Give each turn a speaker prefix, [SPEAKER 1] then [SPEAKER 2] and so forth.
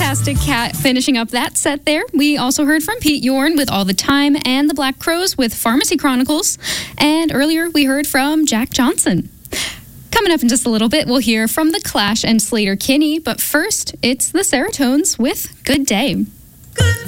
[SPEAKER 1] Fantastic Cat finishing up that set there. We also heard from Pete Yorn with All the Time and the Black Crowes with Pharmacy Chronicles. And earlier we heard from Jack Johnson. Coming up in just a little bit, we'll hear from The Clash and Slater Kinney. But first, it's the Seratones with Good Day.
[SPEAKER 2] Good